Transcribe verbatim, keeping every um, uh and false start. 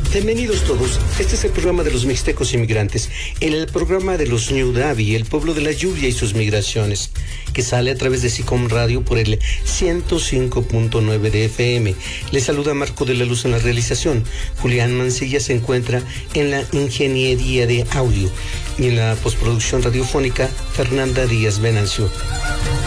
Bienvenidos todos. Este es el programa de los mixtecos inmigrantes, el programa de los New Davi, el pueblo de la lluvia y sus migraciones, que sale a través de SICOM Radio por el ciento cinco punto nueve de F M. Les saluda Marco de la Luz en la realización. Julián Mancilla se encuentra en la ingeniería de audio y en la postproducción radiofónica Fernanda Díaz Venancio.